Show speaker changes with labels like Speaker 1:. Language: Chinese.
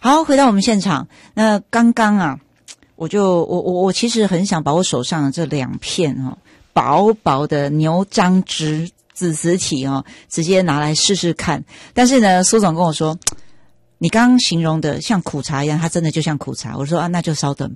Speaker 1: 好，回到我们现场，那刚刚啊，我其实很想把我手上的这2片薄薄的牛樟芝子实体直接拿来试试看。但是呢，苏总跟我说，你刚刚形容的像苦茶一样，它真的就像苦茶。我说啊，那就稍等